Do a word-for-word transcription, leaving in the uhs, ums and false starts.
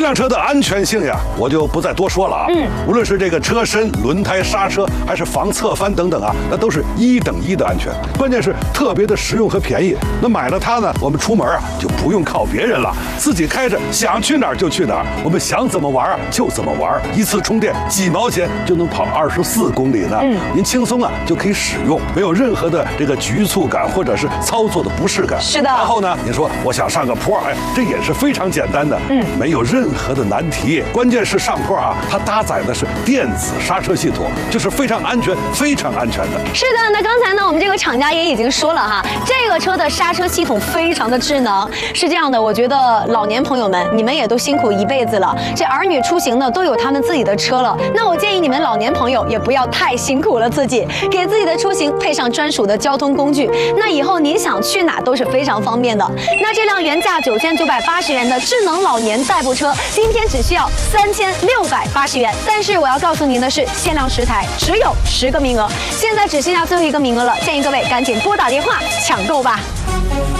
辆车的安全性呀，我就不再多说了啊。嗯，无论是这个车身、轮胎、刹车，还是防侧翻等等啊，那都是一等一的安全。关键是特别的实用和便宜。那买了它呢，我们出门啊就不用靠别人了，自己开着想去哪儿就去哪儿，我们想怎么玩啊就怎么玩，一次充电几毛钱就能跑二十四公里呢。嗯，您轻松啊就可以使用，没有任何的这个局促感或者是操作的不适感。 是的。 然后呢，你说我想上个坡，哎，这也是非常简单的，嗯，没有任何的难题。关键是上坡啊，它搭载的是电子刹车系统，就是非常安全、非常安全的。 是的，那刚才呢，我们这个厂家也已经说了哈，这个车的刹车系统非常的智能。是这样的，我觉得老年朋友们，你们也都辛苦一辈子了，这儿女出行呢都有他们自己的车了，那我建议你们老年朋友也不要太辛苦了自己，给自己的出行配上专属的交通工具，那以后您想去哪都是非常方便的。那这辆原价九千九百八十元的智能老年代步车，今天只需要三千六百八十元。但是我要告诉您的是，限量十台，只有十个名额，现在只剩下最后一个名额了，建议各位赶紧拨打电话抢购吧。